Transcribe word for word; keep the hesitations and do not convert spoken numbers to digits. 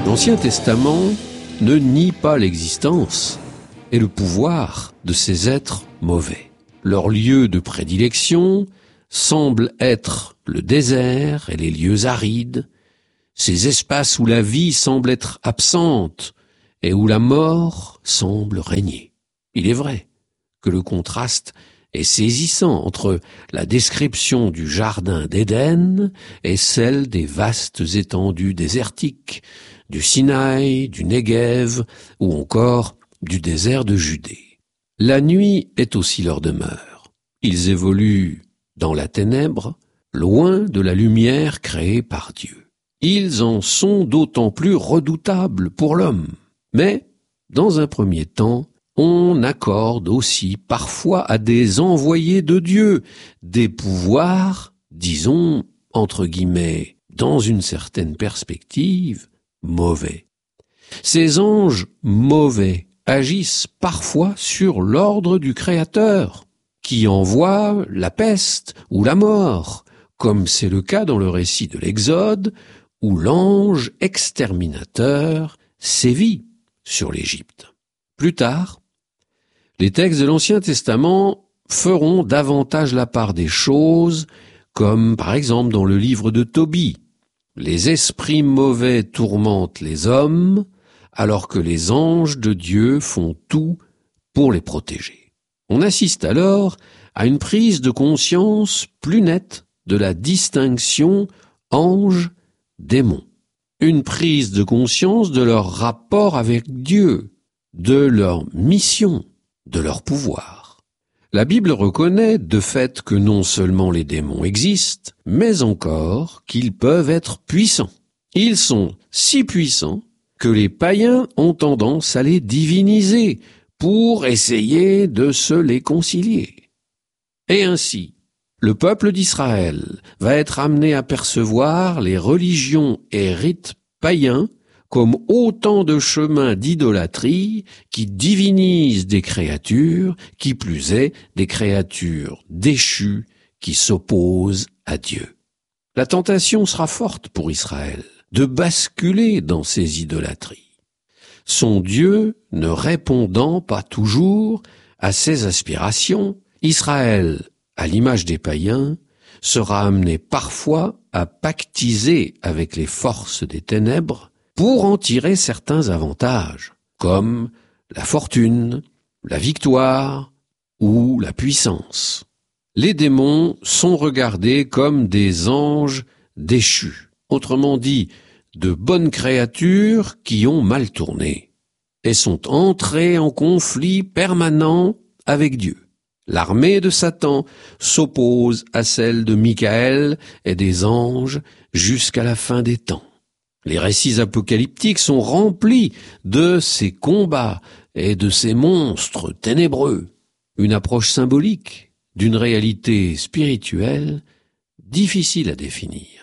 L'Ancien Testament ne nie pas l'existence et le pouvoir de ces êtres mauvais. Leur lieu de prédilection semble être le désert et les lieux arides, ces espaces où la vie semble être absente et où la mort semble régner. Il est vrai que le contraste est saisissant entre la description du jardin d'Éden et celle des vastes étendues désertiques, du Sinaï, du Néguev ou encore du désert de Judée. La nuit est aussi leur demeure. Ils évoluent dans la ténèbre, loin de la lumière créée par Dieu. Ils en sont d'autant plus redoutables pour l'homme. Mais, dans un premier temps, on accorde aussi parfois à des envoyés de Dieu des pouvoirs, disons, entre guillemets, dans une certaine perspective, mauvais. Ces anges mauvais agissent parfois sur l'ordre du Créateur, qui envoie la peste ou la mort, comme c'est le cas dans le récit de l'Exode, où l'ange exterminateur sévit sur l'Égypte. Plus tard, les textes de l'Ancien Testament feront davantage la part des choses, comme par exemple dans le livre de Tobie. Les esprits mauvais tourmentent les hommes, alors que les anges de Dieu font tout pour les protéger. On assiste alors à une prise de conscience plus nette de la distinction ange-démon. Une prise de conscience de leur rapport avec Dieu, de leur mission, de leur pouvoir. La Bible reconnaît de fait que non seulement les démons existent, mais encore qu'ils peuvent être puissants. Ils sont si puissants que les païens ont tendance à les diviniser pour essayer de se les concilier. Et ainsi, le peuple d'Israël va être amené à percevoir les religions et rites païens comme autant de chemins d'idolâtrie qui divinisent des créatures, qui plus est des créatures déchues qui s'opposent à Dieu. La tentation sera forte pour Israël de basculer dans ces idolâtries, son Dieu ne répondant pas toujours à ses aspirations. Israël, à l'image des païens, sera amené parfois à pactiser avec les forces des ténèbres pour en tirer certains avantages, comme la fortune, la victoire ou la puissance. Les démons sont regardés comme des anges déchus, autrement dit, de bonnes créatures qui ont mal tourné et sont entrées en conflit permanent avec Dieu. L'armée de Satan s'oppose à celle de Michaël et des anges jusqu'à la fin des temps. Les récits apocalyptiques sont remplis de ces combats et de ces monstres ténébreux, une approche symbolique d'une réalité spirituelle difficile à définir.